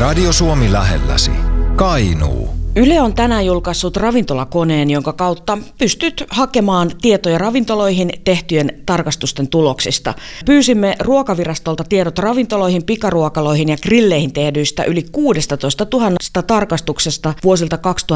Radio Suomi lähelläsi. Kainuu. Yle on tänään julkaissut ravintolakoneen, jonka kautta pystyt hakemaan tietoja ravintoloihin tehtyjen tarkastusten tuloksista. Pyysimme Ruokavirastolta tiedot ravintoloihin, pikaruokaloihin ja grilleihin tehdyistä yli 16 000 tarkastuksesta vuosilta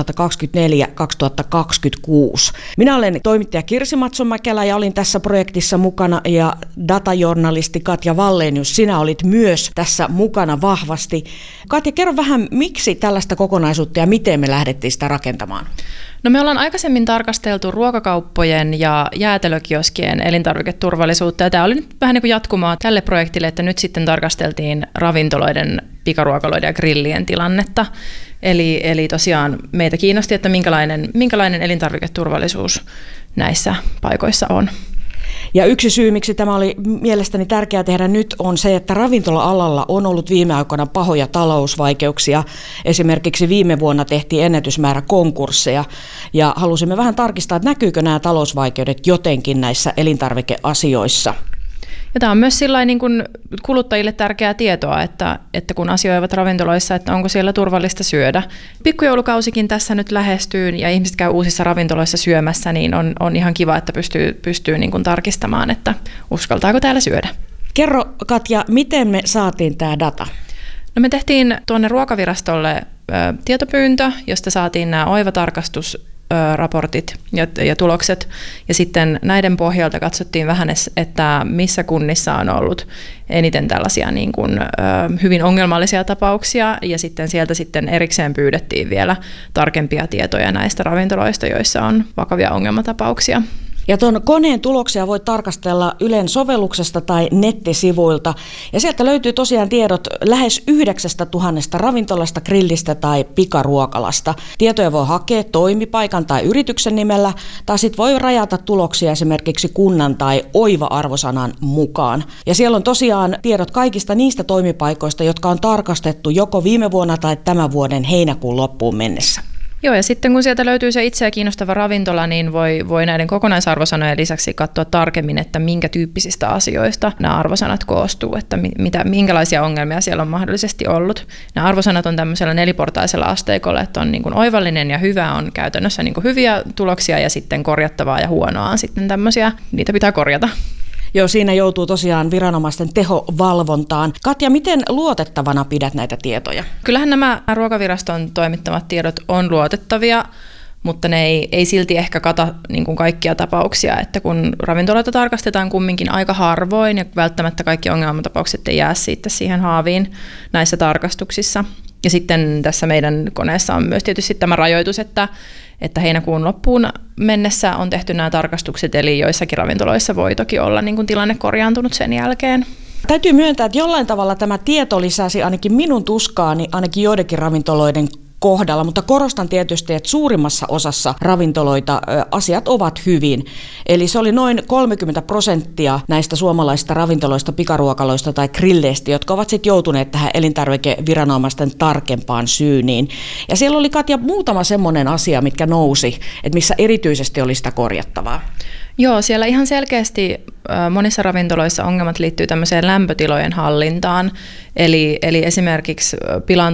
2024-2026. Minä olen toimittaja Kirsi Matsomäkelä ja olin tässä projektissa mukana, ja datajournalisti Katja Wallenius, sinä olit myös tässä mukana vahvasti. Katja, kerro vähän, miksi tällaista kokonaisuutta ja miten me lähdettiin sitä rakentamaan? No, me ollaan aikaisemmin tarkasteltu ruokakauppojen ja jäätelökioskien elintarviketurvallisuutta, ja tämä oli nyt vähän niin kuin jatkumaa tälle projektille, että nyt sitten tarkasteltiin ravintoloiden, pikaruokaloiden ja grillien tilannetta. Eli tosiaan meitä kiinnosti, että minkälainen elintarviketurvallisuus näissä paikoissa on. Ja yksi syy, miksi tämä oli mielestäni tärkeää tehdä nyt, on se, että ravintola-alalla on ollut viime aikoina pahoja talousvaikeuksia. Esimerkiksi viime vuonna tehtiin ennätysmäärä konkursseja, ja halusimme vähän tarkistaa, että näkyykö nämä talousvaikeudet jotenkin näissä elintarvikeasioissa. Ja tämä on myös niin kuin kuluttajille tärkeää tietoa, että kun asioivat ravintoloissa, että onko siellä turvallista syödä. Pikkujoulukausikin tässä nyt lähestyy ja ihmiset käy uusissa ravintoloissa syömässä, niin on ihan kiva, että pystyy niin kuin tarkistamaan, että uskaltaako täällä syödä. Kerro, Katja, miten me saatiin tämä data? No, me tehtiin tuonne Ruokavirastolle tietopyyntö, josta saatiin nämä OIVA-tarkastusraportit ja tulokset, ja sitten näiden pohjalta katsottiin vähän, että missä kunnissa on ollut eniten tällaisia niin kuin, hyvin ongelmallisia tapauksia, ja sitten sieltä sitten erikseen pyydettiin vielä tarkempia tietoja näistä ravintoloista, joissa on vakavia ongelmatapauksia. Ja tuon koneen tuloksia voi tarkastella Ylen sovelluksesta tai nettisivuilta. Ja sieltä löytyy tosiaan tiedot lähes 9 000 ravintolasta, grillistä tai pikaruokalasta. Tietoja voi hakea toimipaikan tai yrityksen nimellä, tai sitten voi rajata tuloksia esimerkiksi kunnan tai OIVA-arvosanan mukaan. Ja siellä on tosiaan tiedot kaikista niistä toimipaikoista, jotka on tarkastettu joko viime vuonna tai tämän vuoden heinäkuun loppuun mennessä. Joo, ja sitten kun sieltä löytyy se itseä kiinnostava ravintola, niin voi näiden kokonaisarvosanojen lisäksi katsoa tarkemmin, että minkä tyyppisistä asioista nämä arvosanat koostuu, että minkälaisia ongelmia siellä on mahdollisesti ollut. Nämä arvosanat on tämmöisellä neliportaisella asteikolla, että on niin kuin oivallinen ja hyvä on käytännössä niin kuin hyviä tuloksia, ja sitten korjattavaa ja huonoa on sitten tämmöisiä, niitä pitää korjata. Joo, siinä joutuu tosiaan viranomaisten tehovalvontaan. Katja, miten luotettavana pidät näitä tietoja? Kyllähän nämä Ruokaviraston toimittamat tiedot on luotettavia, mutta ne ei silti ehkä kata niin kuin kaikkia tapauksia, että kun ravintoloita tarkastetaan kumminkin aika harvoin, ja välttämättä kaikki ongelmatapaukset ei jää siitä siihen haaviin näissä tarkastuksissa. Ja sitten tässä meidän koneessa on myös tietysti tämä rajoitus, että heinäkuun loppuun mennessä on tehty nämä tarkastukset, eli joissakin ravintoloissa voi toki olla niin kuin tilanne korjaantunut sen jälkeen. Täytyy myöntää, että jollain tavalla tämä tieto lisäsi ainakin minun tuskaani ainakin joidenkin ravintoloiden kohdalla, mutta korostan tietysti, että suurimmassa osassa ravintoloita asiat ovat hyvin. Eli se oli noin 30% näistä suomalaisista ravintoloista, pikaruokaloista tai grilleistä, jotka ovat sitten joutuneet tähän elintarvikeviranomaisten tarkempaan syyniin. Ja siellä oli, Katja, muutama semmoinen asia, mitkä nousi, että missä erityisesti oli sitä korjattavaa. Joo, siellä ihan selkeästi monissa ravintoloissa ongelmat liittyy tämmöiseen lämpötilojen hallintaan, eli esimerkiksi